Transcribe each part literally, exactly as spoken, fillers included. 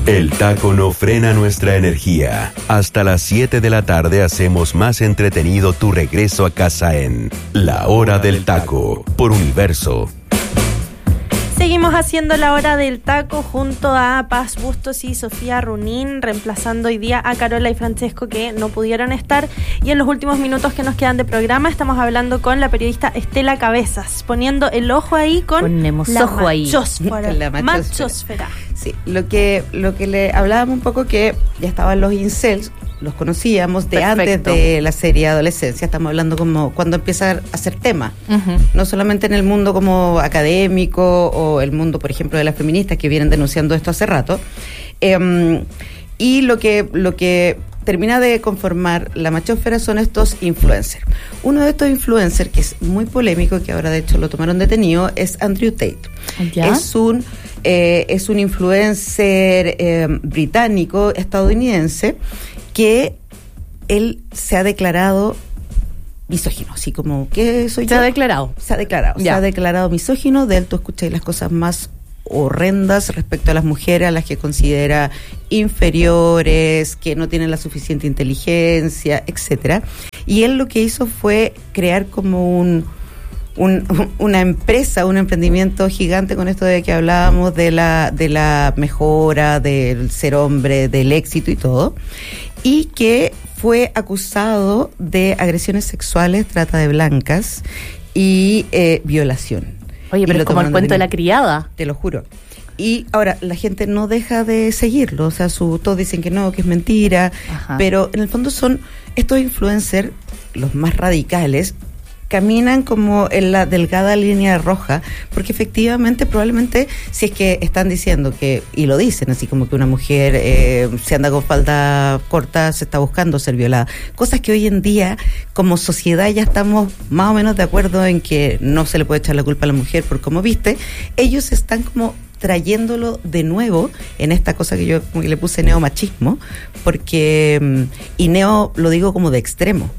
El taco no frena nuestra energía. Hasta las siete de la tarde hacemos más entretenido tu regreso a casa en La Hora del Taco, por Universo. Seguimos haciendo La Hora del Taco junto a Paz Bustos y Sofía Runín, reemplazando hoy día a Carola y Francesco, que no pudieron estar. Y en los últimos minutos que nos quedan de programa estamos hablando con la periodista Estela Cabezas, poniendo el ojo ahí con Ponemos la ojo ahí. machosfera. La machosfera. machosfera. Sí, lo que, lo que le hablábamos un poco, que ya estaban los incels, los conocíamos de Perfecto. antes de la serie Adolescencia. Estamos hablando como cuando empieza a ser tema, Uh-huh. no solamente en el mundo como académico o el mundo, por ejemplo, de las feministas que vienen denunciando esto hace rato. Eh, y lo que, lo que termina de conformar la machósfera son estos influencers. Uno de estos influencers, que es muy polémico, que ahora de hecho lo tomaron detenido, es Andrew Tate. ¿Ya? Es un eh, es un influencer eh, británico, estadounidense, que él se ha declarado misógino, así como, ¿qué soy Se yo? ha declarado. Se ha declarado, Ya. se ha declarado misógino. De él tú escucháis las cosas más horrendas respecto a las mujeres, a las que considera inferiores, que no tienen la suficiente inteligencia, etcétera. Y él lo que hizo fue crear como un, un una empresa, un emprendimiento gigante con esto de que hablábamos de la de la mejora, del ser hombre, del éxito y todo, y que fue acusado de agresiones sexuales, trata de blancas y eh, violación. Oye, Y pero lo es como el tomaron cuento de la detenido. criada. Te lo juro. Y ahora la gente no deja de seguirlo, o sea, su, todos dicen que no, que es mentira, Ajá. pero en el fondo son estos influencers, los más radicales, caminan como en la delgada línea roja, porque efectivamente probablemente si es que están diciendo que, y lo dicen así como que una mujer eh, se anda con falda corta, se está buscando ser violada, cosas que hoy en día como sociedad ya estamos más o menos de acuerdo en que no se le puede echar la culpa a la mujer por cómo viste, ellos están como trayéndolo de nuevo en esta cosa que yo como que le puse neomachismo, porque, y neo lo digo como de extremo,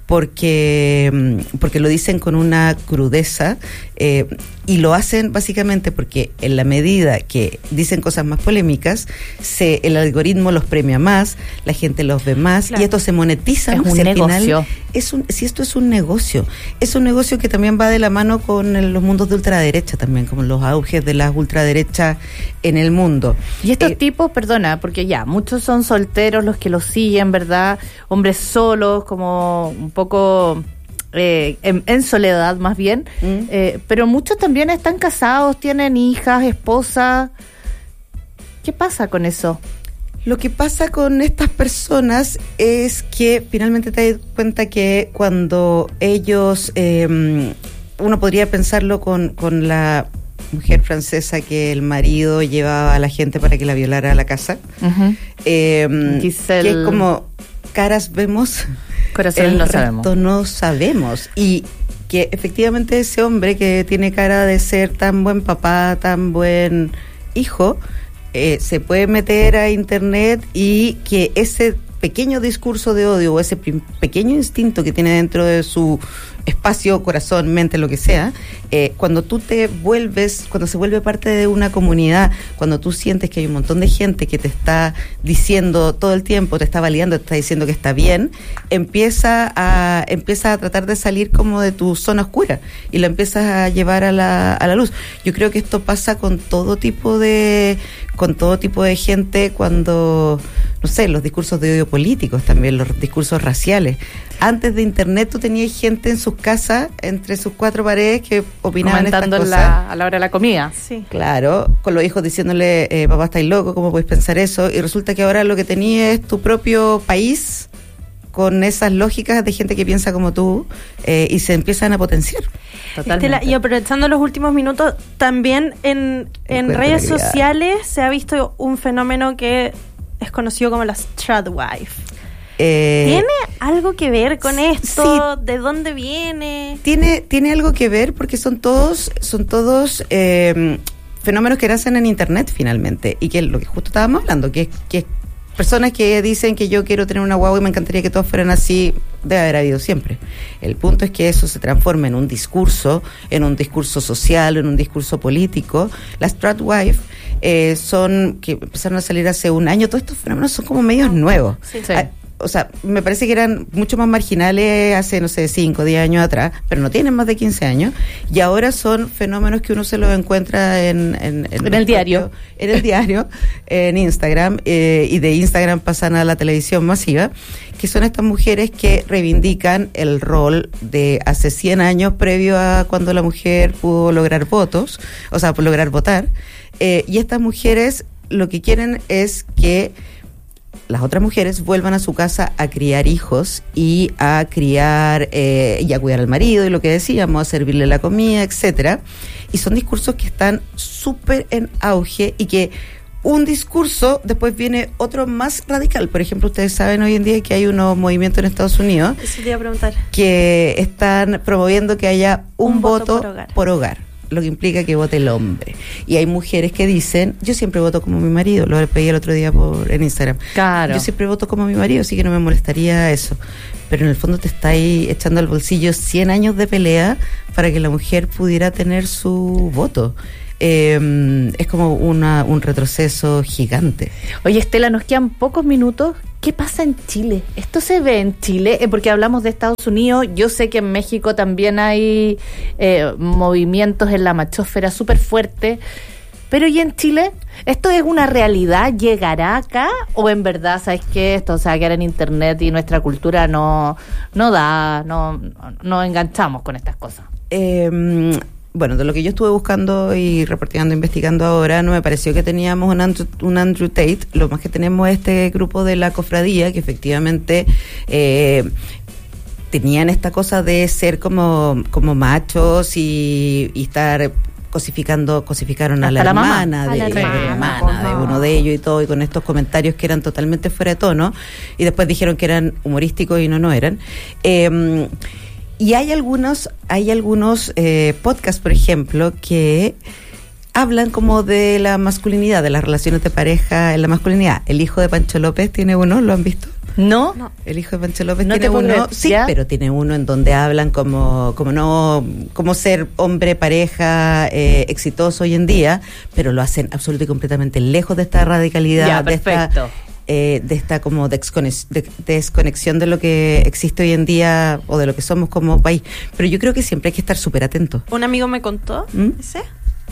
porque porque lo dicen con una crudeza eh, y lo hacen básicamente porque en la medida que dicen cosas más polémicas, se el algoritmo los premia más, la gente los ve más, claro. y esto se monetiza. Es ¿no? un Si al negocio. final es un, si esto es un negocio, es un negocio que también va de la mano con el, los mundos de ultraderecha también, como los auges de las ultraderechas en el mundo. Y estos Eh, tipos, perdona, porque ya, muchos son solteros los que los siguen, ¿verdad? Hombres solos, como un poco eh, en, en soledad más bien, ¿Mm? eh, pero muchos también están casados, tienen hijas, esposas. ¿Qué pasa con eso? Lo que pasa con estas personas es que finalmente te das cuenta que cuando ellos, eh, uno podría pensarlo con, con la mujer francesa que el marido llevaba a la gente para que la violara a la casa, Uh-huh. eh, Giselle. que es como caras vemos, Corazones el no resto sabemos. no sabemos, y que efectivamente ese hombre que tiene cara de ser tan buen papá, tan buen hijo, eh, se puede meter a internet y que ese pequeño discurso de odio o ese prim- pequeño instinto que tiene dentro de su espacio, corazón, mente, lo que sea, eh, cuando tú te vuelves, cuando se vuelve parte de una comunidad, cuando tú sientes que hay un montón de gente que te está diciendo todo el tiempo, te está validando, te está diciendo que está bien, empieza a empieza a tratar de salir como de tu zona oscura y lo empiezas a llevar a la, a la luz. Yo creo que esto pasa con todo tipo de con todo tipo de gente cuando, no sé, los discursos de odio políticos también, los discursos raciales. Antes de internet tú tenías gente en sus casas, entre sus cuatro paredes, que opinaban estas Comentando cosas. la, a la hora de la comida. Sí. Claro, con los hijos diciéndole, eh, papá, estáis loco, ¿cómo puedes pensar eso? Y resulta que ahora lo que tenías es tu propio país con esas lógicas de gente que piensa como tú, eh, y se empiezan a potenciar. Totalmente. Estela, y aprovechando los últimos minutos, también en, en Encuentra redes la criada. sociales se ha visto un fenómeno que es conocido como la Stradwife. Eh, ¿Tiene algo que ver con sí, esto? ¿De dónde viene? Tiene, tiene algo que ver porque son todos, son todos eh, fenómenos que nacen en internet finalmente, y que lo que justo estábamos hablando, que, que personas que dicen que yo quiero tener una guagua y me encantaría que todos fueran así, debe haber habido siempre. El punto es que eso se transforme en un discurso, en un discurso social, en un discurso político. Las Stratwife eh, son, que empezaron a salir hace un año, todos estos fenómenos son como medios nuevos. Sí. Sí. Ah, o sea, me parece que eran mucho más marginales hace, no sé, cinco, diez años atrás, pero no tienen más de quince años, y ahora son fenómenos que uno se los encuentra en... En, en, en el diario. En el diario, en Instagram, eh, y de Instagram pasan a la televisión masiva, que son estas mujeres que reivindican el rol de hace cien años previo a cuando la mujer pudo lograr votos, o sea, pudo lograr votar, eh, y estas mujeres lo que quieren es que las otras mujeres vuelvan a su casa a criar hijos y a criar eh, y a cuidar al marido y lo que decíamos, a servirle la comida, etcétera. Y son discursos que están súper en auge y que un discurso, después viene otro más radical. Por ejemplo, ustedes saben hoy en día que hay unos movimientos en Estados Unidos Eso te iba a preguntar. que están promoviendo que haya un, Un voto voto, por hogar. por hogar, lo que implica que vote el hombre. Y hay mujeres que dicen, yo siempre voto como mi marido, lo pedí el otro día por en Instagram. Claro. Yo siempre voto como mi marido, así que no me molestaría eso. Pero en el fondo te estáis echando al bolsillo cien años de pelea para que la mujer pudiera tener su voto. Eh, es como una, un retroceso gigante. Oye, Estela, nos quedan pocos minutos. ¿Qué pasa en Chile? ¿Esto se ve en Chile? Eh, porque hablamos de Estados Unidos. Yo sé que en México también hay eh, movimientos en la machósfera súper fuertes. Pero ¿y en Chile? ¿Esto es una realidad? ¿Llegará acá? ¿O en verdad, sabes qué? Esto se va a quedar en internet y nuestra cultura no, no da, no, no nos enganchamos con estas cosas. Eh, bueno, de lo que yo estuve buscando y reporteando, investigando ahora, no me pareció que teníamos un Andrew, un Andrew Tate. Lo más que tenemos es este grupo de la cofradía que efectivamente eh, tenían esta cosa de ser como, como machos y, y estar cosificando, cosificaron a Hasta la, la hermana, mamá. de, A la la hermana, hermana de no. uno de ellos y todo, y con estos comentarios que eran totalmente fuera de tono, y después dijeron que eran humorísticos y no, no eran. Eh, Y hay algunos, hay algunos eh, podcasts, por ejemplo, que hablan como de la masculinidad, de las relaciones de pareja en la masculinidad. El hijo de Pancho López tiene uno, ¿lo han visto? ¿No? No. El hijo de Pancho López No tiene te puedo uno, creer, sí, ¿ya? pero tiene uno en donde hablan como, como no, como ser hombre, pareja, eh, exitoso hoy en día, pero lo hacen absolutamente y completamente lejos de esta radicalidad, Ya, de esta perfecto. eh, de esta como desconex- de- desconexión de lo que existe hoy en día o de lo que somos como país. Pero yo creo que siempre hay que estar súper atento. Un amigo me contó, ¿Mm? ¿ese?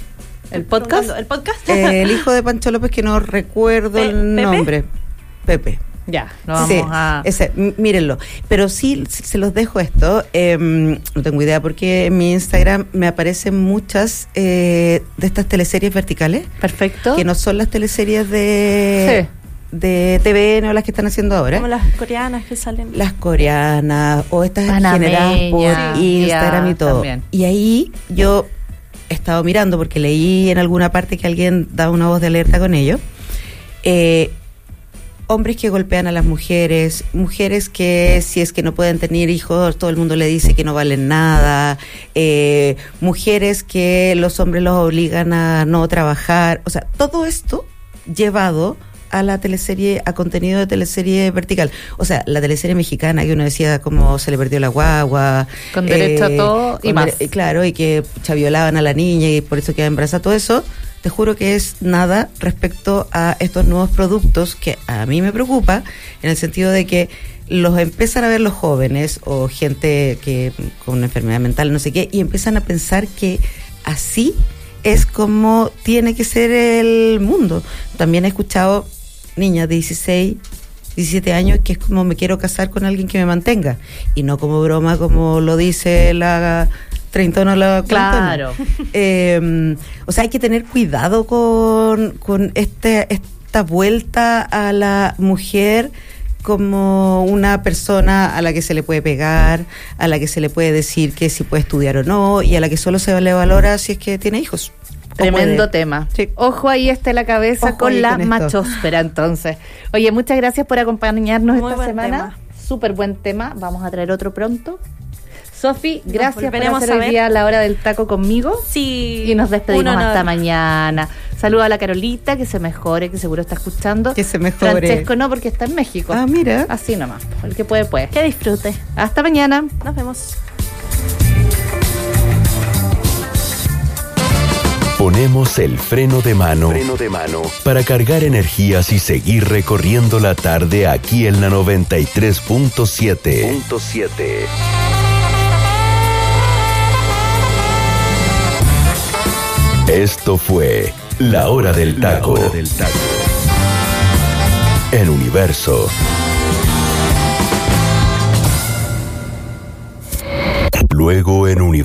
¿El podcast? ¿El podcast? Eh, el hijo de Pancho López, que no recuerdo Pe- el ¿Pepe? nombre. Pepe. Ya, no vamos Sí, a... ese, m- mírenlo. Pero sí, s- se los dejo esto. Eh, no tengo idea porque en mi Instagram me aparecen muchas eh, de estas teleseries verticales, Perfecto. que no son las teleseries de, de T V N o las que están haciendo ahora. Como las coreanas que salen. Las coreanas o estas Panameña, generadas por sí, Instagram y todo. también. Y ahí yo he estado mirando porque leí en alguna parte que alguien daba una voz de alerta con ello. Eh, hombres que golpean a las mujeres, mujeres que si es que no pueden tener hijos, todo el mundo le dice que no valen nada, eh, mujeres que los hombres los obligan a no trabajar, o sea, todo esto llevado a la teleserie, a contenido de teleserie vertical. O sea, la teleserie mexicana que uno decía como se le perdió la guagua. Con derecho a todo y con más. dere- Claro, y que pucha, violaban a la niña y por eso queda embarazada, todo eso. Te juro que es nada respecto a estos nuevos productos que a mí me preocupa, en el sentido de que los empiezan a ver los jóvenes o gente que con una enfermedad mental, no sé qué, y empiezan a pensar que así es como tiene que ser el mundo. También he escuchado niñas de dieciséis, diecisiete años que es como me quiero casar con alguien que me mantenga, y no como broma como lo dice la treintona o la cuarentona. Claro. Eh, o sea, hay que tener cuidado con, con este, esta vuelta a la mujer como una persona a la que se le puede pegar, a la que se le puede decir que si puede estudiar o no, y a la que solo se le valora si es que tiene hijos. O Tremendo puede. tema. Sí. Ojo ahí está la cabeza Ojo con ahí la con esto. machósfera, entonces. Oye, muchas gracias por acompañarnos Muy esta buen semana. tema. Súper buen tema. Vamos a traer otro pronto. Sofi, gracias por volveremos hacer a hoy ver. día la hora del taco conmigo. Sí. Y nos despedimos un honor. hasta mañana. Saludos a la Carolita, que se mejore, que seguro está escuchando. Que se mejore. Francesco no, porque está en México. Ah, mira. Así nomás. El que puede, puede. Que disfrute. Hasta mañana. Nos vemos. Ponemos el freno de mano, freno de mano para cargar energías y seguir recorriendo la tarde aquí en la noventa y tres punto siete. Esto fue La Hora del Taco. La Hora del Taco. En Universo. Luego en Universo.